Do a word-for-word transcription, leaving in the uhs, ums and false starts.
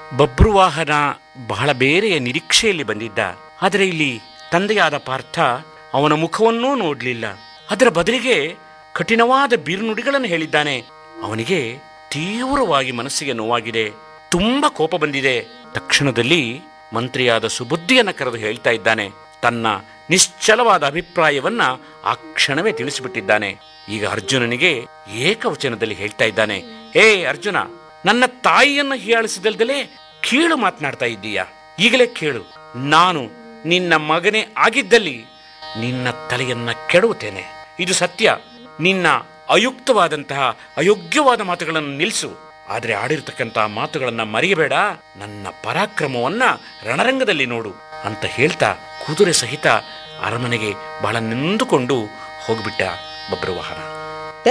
ಬಬ್ರುವಾಹನ ಬಹಳ ಬೇರೆಯ ನಿರೀಕ್ಷೆಯಲ್ಲಿ ಬಂದಿದ್ದ. ಆದರೆ ಇಲ್ಲಿ ತಂದೆಯಾದ ಪಾರ್ಥ ಅವನ ಮುಖವನ್ನೂ ನೋಡಲಿಲ್ಲ. ಅದರ ಬದಲಿಗೆ ಕಠಿಣವಾದ ಬೀರುನುಡಿಗಳನ್ನು ಹೇಳಿದ್ದಾನೆ. ಅವನಿಗೆ ತೀವ್ರವಾಗಿ ಮನಸ್ಸಿಗೆ ನೋವಾಗಿದೆ, ತುಂಬಾ ಕೋಪ ಬಂದಿದೆ. ತಕ್ಷಣದಲ್ಲಿ ಮಂತ್ರಿಯಾದ ಸುಬುದ್ಧಿಯನ್ನು ಕರೆದು ಹೇಳ್ತಾ ಇದ್ದಾನೆ. ತನ್ನ ನಿಶ್ಚಲವಾದ ಅಭಿಪ್ರಾಯವನ್ನ ಆ ಕ್ಷಣವೇ ತಿಳಿಸಿಬಿಟ್ಟಿದ್ದಾನೆ. ಈಗ ಅರ್ಜುನನಿಗೆ ಏಕವಚನದಲ್ಲಿ ಹೇಳ್ತಾ ಇದ್ದಾನೆ, ಹೇ ಅರ್ಜುನ, ನನ್ನ ತಾಯಿಯನ್ನು ಹೀಯಾಳಿಸಿದಲ್ದಲೇ ಕೀಳು ಮಾತನಾಡ್ತಾ ಇದ್ದೀಯಾ? ಈಗಲೇ ಕೇಳು, ನಾನು ನಿನ್ನ ಮಗನೇ ಆಗಿದ್ದಲ್ಲಿ ನಿನ್ನ ತಲೆಯನ್ನ ಕೆಡವುತ್ತೇನೆ. ಇದು ಸತ್ಯ. ನಿನ್ನ ಅಯುಕ್ತವಾದಂತಹ ಅಯೋಗ್ಯವಾದ ಮಾತುಗಳನ್ನು ನಿಲ್ಲಿಸು. ಆದರೆ ಆಡಿರ್ತಕ್ಕಂತಹ ಮಾತುಗಳನ್ನ ಮರೆಯಬೇಡ. ನನ್ನ ಪರಾಕ್ರಮವನ್ನ ರಣರಂಗದಲ್ಲಿ ನೋಡು ಅಂತ ಹೇಳ್ತಾ ಕುದುರೆ ಸಹಿತ ಅರಮನೆಗೆ ಬಹಳ ನೊಂದುಕೊಂಡು ಹೋಗ್ಬಿಟ್ಟ ಬಬ್ರುವಾಹನ.